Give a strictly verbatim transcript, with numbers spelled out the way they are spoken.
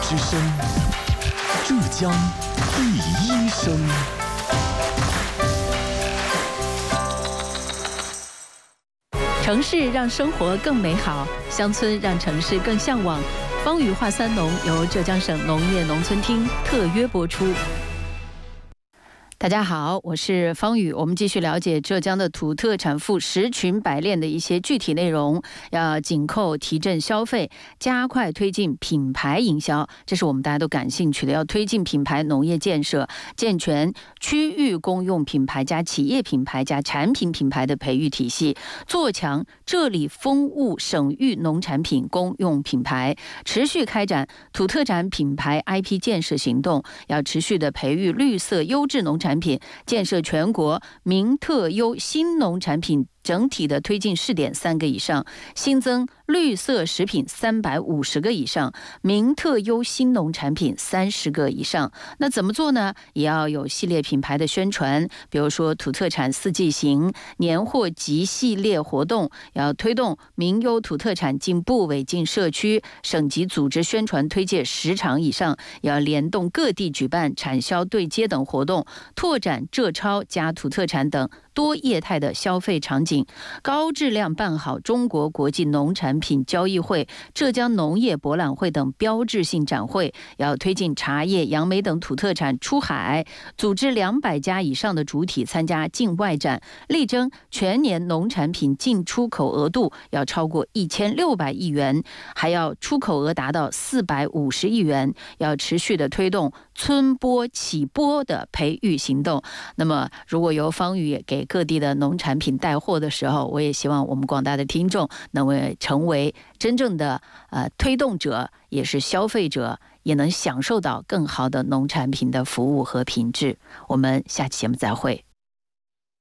之声，浙江第一声。 城市让生活更美好，乡村让城市更向往。方宇话三农由浙江省农业农村厅特约播出。大家好，我是方宇，我们继续了解浙江的土特产妇十群百炼的一些具体内容，要紧扣提振消费，加快推进品牌营销，这是我们大家都感兴趣的。要推进品牌农业建设，健全区域公用品牌加企业品牌加产品品牌的培育体系，做强浙里风物省域农产品公用品牌，持续开展土特产品牌 I P 建设行动，要持续的培育绿色优质农产品产品，建设全国名特优新农产品整体的推进试点三个以上，新增绿色食品三百五十个以上，名特优新农产品三十个以上。那怎么做呢？也要有系列品牌的宣传，比如说土特产四季行、年货集系列活动，要推动名优土特产进部委、进社区、省级组织宣传推介十场以上，要联动各地举办产销对接等活动，拓展浙超加土特产等多业态的消费场景，高质量办好中国国际农产品交易会、浙江农业博览会等标志性展会，要推进茶叶、杨梅等土特产出海，组织两百家以上的主体参加境外展，力争全年农产品进出口额度要超过一千六百亿元，还要出口额达到四百五十亿元，要持续的推动村播起播的培育行动。那么，如果由方宇给各地的农产品带货的时候，我也希望我们广大的听众能为成为真正的呃推动者，也是消费者，也能享受到更好的农产品的服务和品质。我们下期节目再会。